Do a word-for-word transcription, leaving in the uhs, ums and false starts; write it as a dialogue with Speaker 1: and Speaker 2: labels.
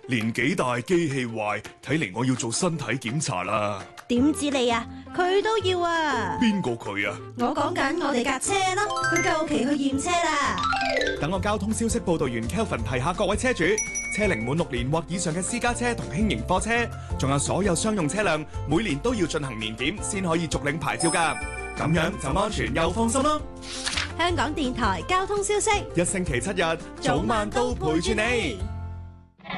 Speaker 1: 年紀大機器壞，睇嚟我要做身體檢查啦。
Speaker 2: 點知你啊？佢都要啊！
Speaker 1: 邊個佢啊？
Speaker 2: 我講緊我哋架車咯，佢夠期去驗車啦。
Speaker 3: 等我交通消息報道員 Kelvin 提下各位車主，車齡滿六年或以上嘅私家車同輕型貨車，仲有所有商用車輛，每年都要進行年檢，先可以續領牌照㗎。咁樣就安全又放心咯。
Speaker 2: 香港電台交通消息，
Speaker 3: 一星期七日，早晚都陪住你。